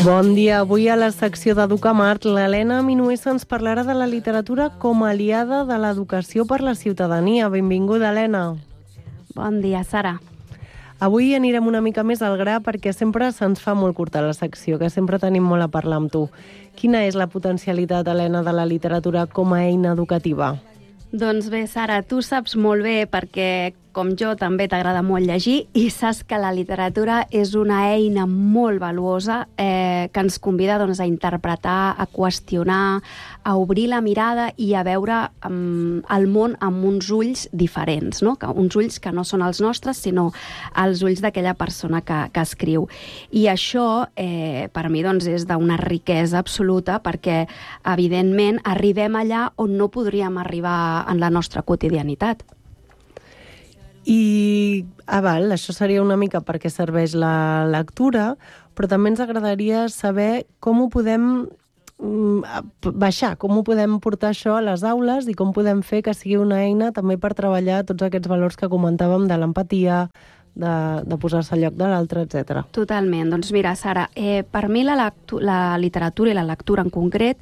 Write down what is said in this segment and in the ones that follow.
Bon dia. Avui a la secció d'Educamart, l'Helena Minuessa ens parlarà de la literatura com a aliada de l'educació per la ciutadania. Benvinguda, Helena. Bon dia, Sara. Avui anirem una mica més al gra perquè sempre se'ns fa molt curta la secció, que sempre tenim molt a parlar amb tu. Quina és la potencialitat, Helena, de la literatura com a eina educativa? Doncs bé, Sara, tu saps molt bé perquè, com jo, també t'agrada molt llegir i saps que la literatura és una eina molt valuosa que ens convida doncs, a interpretar, a qüestionar, a obrir la mirada i a veure el món amb uns ulls diferents, no? Uns ulls que no són els nostres, sinó els ulls d'aquella persona que escriu. I això, per mi, doncs, és d'una riquesa absoluta perquè, evidentment, arribem allà on no podríem arribar en la nostra quotidianitat. I, això seria una mica perquè serveix la lectura, però també ens agradaria saber com ho podem baixar, com ho podem portar això a les aules i com podem fer que sigui una eina també per treballar tots aquests valors que comentàvem de l'empatia, de posar-se al lloc de l'altre, etc. Totalment. Doncs mira, Sara, per mi la literatura i la lectura en concret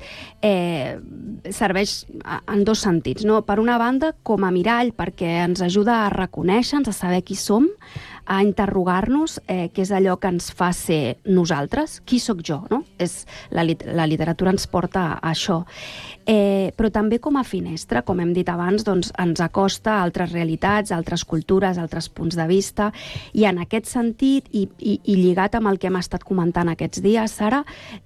serveix en dos sentits, no? Per una banda, com a mirall, perquè ens ajuda a reconèixer-nos, a saber qui som, a interrogar-nos què és allò que ens fa ser nosaltres, qui sóc jo, no? La literatura ens porta a això. Però també com a finestra, com hem dit abans, doncs ens acosta a altres realitats, a altres cultures, a altres punts de vista, i en aquest sentit, i lligat amb el que hem estat comentant aquests dies, Sara,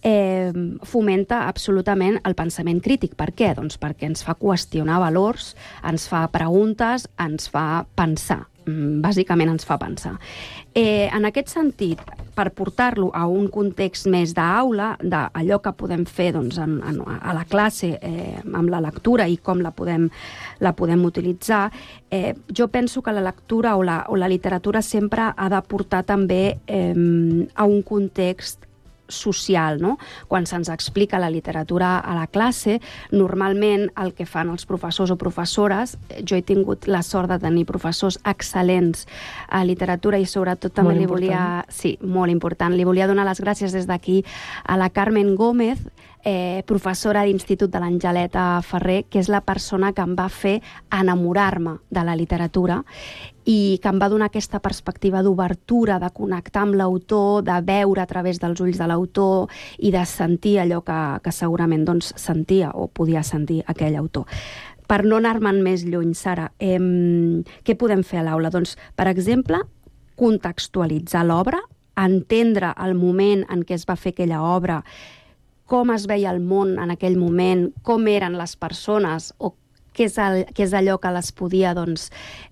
fomenta absolutament el pensament crític. Per què? Doncs perquè ens fa qüestionar valors, ens fa preguntes, ens fa pensar. Bàsicament ens fa pensar. En aquest sentit, per portar-lo a un context més d'aula, d'allò que podem fer doncs, a la classe amb la lectura i com la podem utilitzar, jo penso que la lectura o la literatura sempre ha de portar també a un context social, no? Quan se'ns explica la literatura a la classe, normalment el que fan els professors o professores, jo he tingut la sort de tenir professors excel·lents a literatura i sobretot també li volia... Sí, molt important. Li volia donar les gràcies des d'aquí a la Carmen Gómez, professora d'Institut de l'Angeleta Ferrer, que és la persona que em va fer enamorar-me de la literatura i que em va donar aquesta perspectiva d'obertura, de connectar amb l'autor, de veure a través dels ulls de l'autor i de sentir allò que segurament doncs, sentia o podia sentir aquell autor. Per no anar-me'n més lluny, Sara, què podem fer a l'aula? Doncs, per exemple, contextualitzar l'obra, entendre el moment en què es va fer aquella obra, com es veia el món en aquell moment, com eren les persones o què és allò que les podia doncs,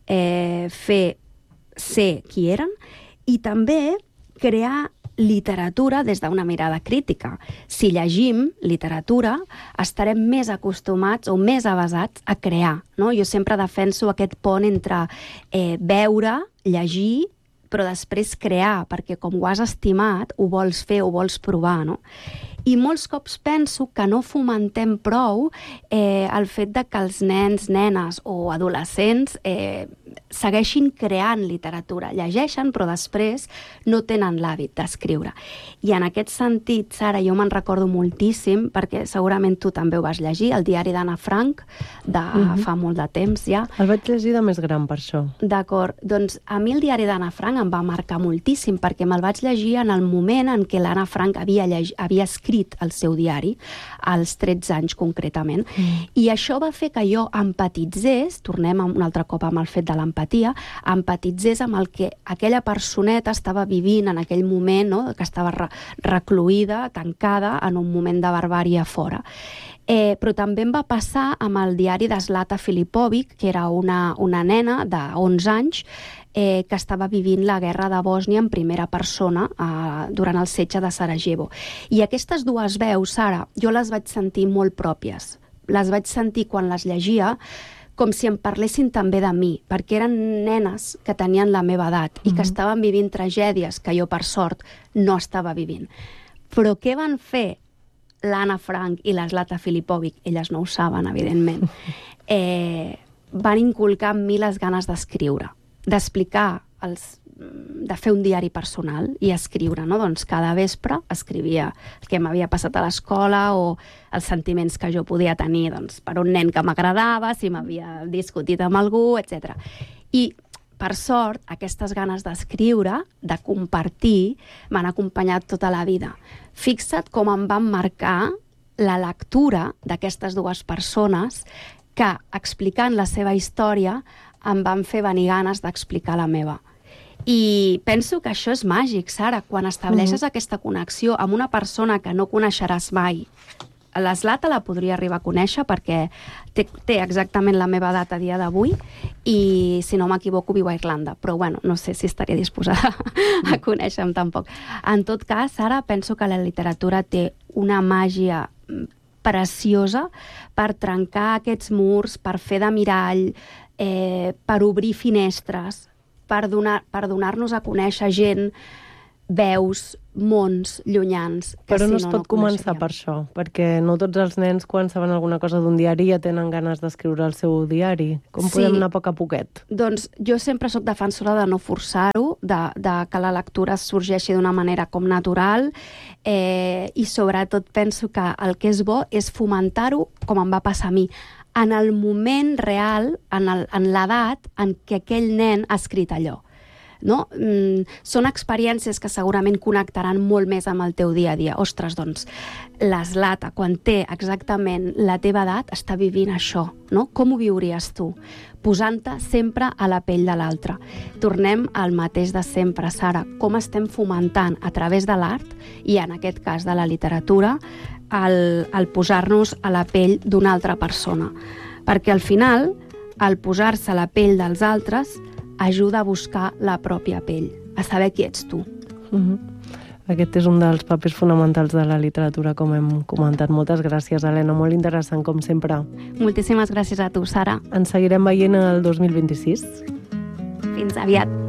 fer ser qui eren, i també crear literatura des d'una mirada crítica. Si llegim literatura, estarem més acostumats o més avasats a crear, no? Jo sempre defenso aquest pont entre veure, llegir, però després crear, perquè com ho has estimat, ho vols fer, ho vols provar, no? I molts cops penso que no fomentem prou el fet de que els nens, nenes o adolescents segueixin creant literatura. Llegeixen, però després no tenen l'hàbit d'escriure. I en aquest sentit, Sara, jo me'n recordo moltíssim, perquè segurament tu també ho vas llegir, el diari d'Anna Frank, fa molt de temps ja. El vaig llegir de més gran, per això. D'acord. Doncs a mi el diari d'Anna Frank em va marcar moltíssim, perquè me'l vaig llegir en el moment en què l'Anna Frank havia escrit el seu diari, als 13 anys concretament, i això va fer que jo empatitzés, tornem un altre cop amb el fet de l'empatia, empatitzés amb el que aquella personeta estava vivint en aquell moment, no? Que estava recluïda, tancada, en un moment de barbària fora. Però també em va passar amb el diari de Zlata Filipovic, que era una nena de 11 anys que estava vivint la guerra de Bòsnia en primera persona durant el setge de Sarajevo. I aquestes dues veus, Sara, jo les vaig sentir molt pròpies. Les vaig sentir quan les llegia com si em parlessin també de mi, perquè eren nenes que tenien la meva edat i que estaven vivint tragèdies que jo, per sort, no estava vivint. Però què van fer l'Anna Frank i la Zlata Filipovic? Elles no ho saben, evidentment. Van inculcar en mi les ganes d'escriure, d'explicar als fer un diari personal i escriure, no? Doncs cada vespre escrivia el que m'havia passat a l'escola o els sentiments que jo podia tenir doncs, per un nen que m'agradava, si m'havia discutit amb algú, etc. I, per sort, aquestes ganes d'escriure, de compartir, m'han acompanyat tota la vida. Fixa't com em van marcar la lectura d'aquestes dues persones que, explicant la seva història, em van fer venir ganes d'explicar la meva. I penso que això és màgic, Sara, quan estableixes aquesta connexió amb una persona que no coneixeràs mai. L'Slata la podria arribar a conèixer perquè té exactament la meva edat a dia d'avui i, si no m'equivoco, viu a Irlanda. Però, bueno, no sé si estaria disposada a conèixer-me tampoc. En tot cas, Sara, penso que la literatura té una màgia preciosa per trencar aquests murs, per fer de mirall, per obrir finestres, per donar-nos a conèixer gent, veus, mons llunyans. Però no es pot començar per això, perquè no tots els nens, quan saben alguna cosa d'un diari, ja tenen ganes d'escriure el seu diari. Com podem anar a poc a poquet? Doncs jo sempre sóc defensora de no forçar-ho, de que la lectura sorgeixi d'una manera com natural, i sobretot penso que el que és bo és fomentar-ho, com em va passar a mi, en el moment real, en l'edat en què aquell nen ha escrit allò. No? Són experiències que segurament connectaran molt més amb el teu dia a dia. Ostres, doncs, l'Slata, quan té exactament la teva edat, està vivint això, no? Com ho viuries tu? Posant-te sempre a la pell de l'altre. Tornem al mateix de sempre, Sara. Com estem fomentant a través de l'art, i en aquest cas de la literatura, el posar-nos a la pell d'una altra persona. Perquè al final, el posar-se a la pell dels altres ajuda a buscar la pròpia pell, a saber qui ets tu. Aquest és un dels papers fonamentals de la literatura, com hem comentat. Moltes gràcies, Helena, molt interessant, com sempre. Moltíssimes gràcies a tu, Sara. Ens seguirem veient el 2026. Fins aviat.